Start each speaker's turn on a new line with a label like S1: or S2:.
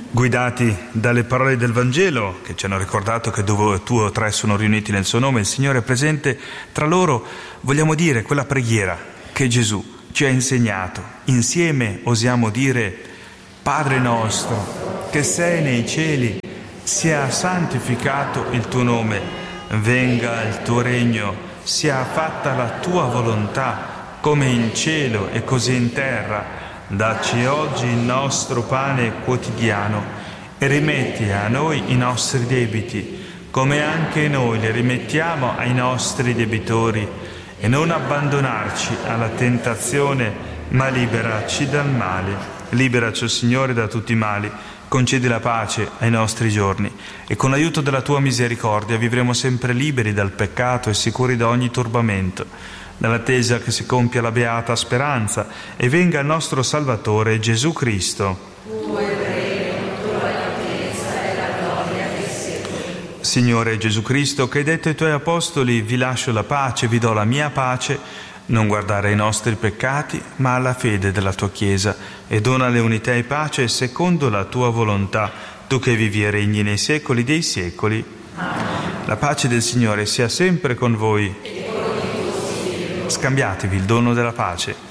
S1: Guidati dalle parole del Vangelo, che ci hanno ricordato che dove 2 o 3 sono riuniti nel suo nome, il Signore è presente tra loro, vogliamo dire quella preghiera che Gesù ci ha insegnato. Insieme osiamo dire: Padre nostro, che sei nei cieli, sia santificato il tuo nome, venga il tuo regno, sia fatta la tua volontà, come in cielo e così in terra. Dacci oggi il nostro pane quotidiano e rimetti a noi i nostri debiti, come anche noi li rimettiamo ai nostri debitori, e non abbandonarci alla tentazione, ma liberaci dal male. Liberaci, Signore, da tutti i mali, concedi la pace ai nostri giorni, e con l'aiuto della tua misericordia vivremo sempre liberi dal peccato e sicuri da ogni turbamento, nell'attesa che si compia la beata speranza e venga il nostro Salvatore Gesù Cristo.
S2: Tuo è il regno, tua è la potenza e la gloria dei secoli.
S1: Signore Gesù Cristo, che hai detto ai tuoi apostoli: vi lascio la pace, vi do la mia pace, non guardare ai nostri peccati, ma alla fede della tua Chiesa, e donale unità e pace secondo la tua volontà, tu che vivi e regni nei secoli dei secoli.
S2: Amen.
S1: La pace del Signore sia sempre con voi. Scambiatevi il dono della pace.